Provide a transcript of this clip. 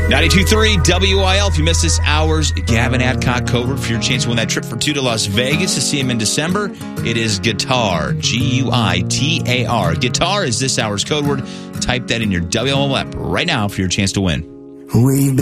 92.3 WIL. If you missed this hour's Gavin Adcock code word for your chance to win that trip for two to Las Vegas to see him in December, it is GUITAR, G-U-I-T-A-R. GUITAR is this hour's code word. Type that in your WIL app right now for your chance to win. We've been